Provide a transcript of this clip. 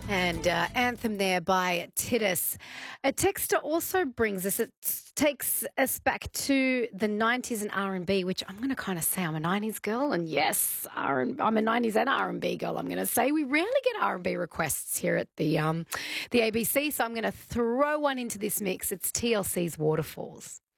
And Anthem there by Titus. A texter also brings us, it takes us back to the 90s and R&B, which I'm going to kind of say I'm a 90s girl. And yes, I'm a 90s and R&B girl. I'm going to say we rarely get R&B requests here at the ABC. So I'm going to throw one into this mix. It's TLC's Waterfalls.